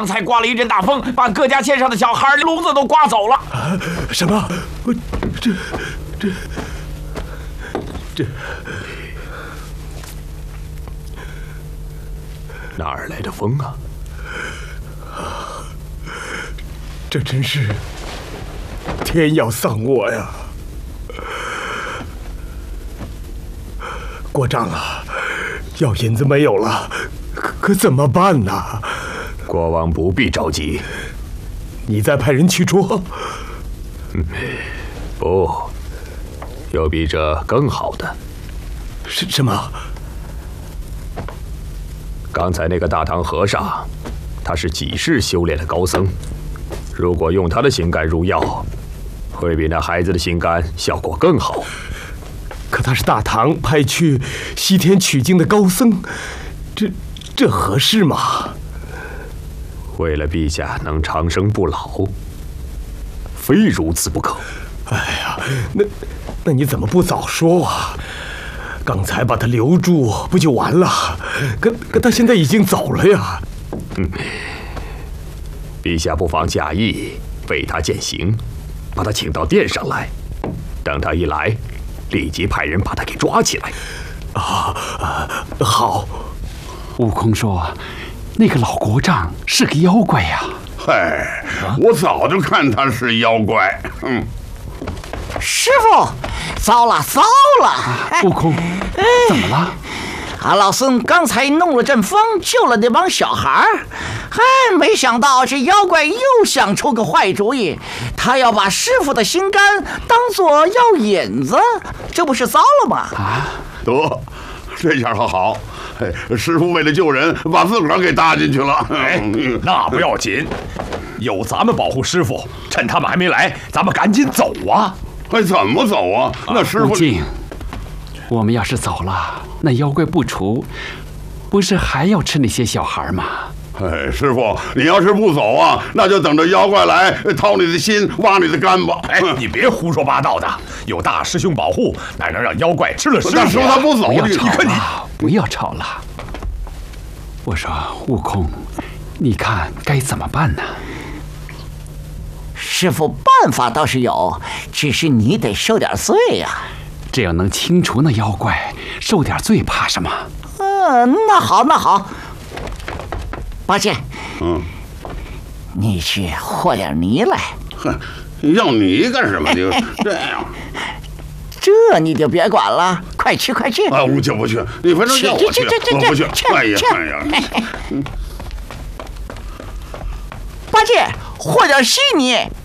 刚才刮了一阵大风，把各家牵上的小孩笼子都刮走了。 什么？这哪儿来的风啊？ 这真是天要丧我呀！过账了，要银子没有了，可怎么办呢？ 国王不必着急， 你再派人去捉。 不，有比这更好的。 什么？ 刚才那个大唐和尚，他是几世修炼的高僧，如果用他的心肝入药，会比那孩子的心肝效果更好。 可他是大唐派去西天取经的高僧，这合适吗？ 为了陛下能长生不老，非如此不可。 哎呀，那你怎么不早说啊？刚才把他留住不就完了？可他现在已经走了呀。 陛下不妨假意为他饯行，把他请到殿上来，等他一来，立即派人把他给抓起来。 好。 悟空说，那个老国丈是个妖怪呀。 嗨，我早就看他是妖怪。 师傅，糟了！ 悟空，怎么了？ 俺老孙刚才弄了阵风，救了那帮小孩儿，没想到这妖怪又想出个坏主意，他要把师傅的心肝当作药引子，这不是糟了吗？ 得，这下可好，师傅为了救人，把自个儿给搭进去了。 那不要紧，有咱们保护师傅，趁他们还没来，咱们赶紧走啊！ 怎么走啊？那师傅， 悟净，我们要是走了，那妖怪不除，不是还要吃那些小孩吗？ 师傅，你要是不走啊，那就等着妖怪来掏你的心，挖你的肝吧。 你别胡说八道的，有大师兄保护，哪能让妖怪吃了师傅？ 那师傅他不走， 不要吵了。我说悟空，你看该怎么办呢？ 师傅，办法倒是有，只是你得受点罪呀。 只要能清除那妖怪，受点罪怕什么？ 那好，八戒，你去和点泥来。 要泥干什么？就这样。 这你就别管了，快去！ 我就不去，你反正叫我去，我不去。哎呀！ 八戒，和点细泥。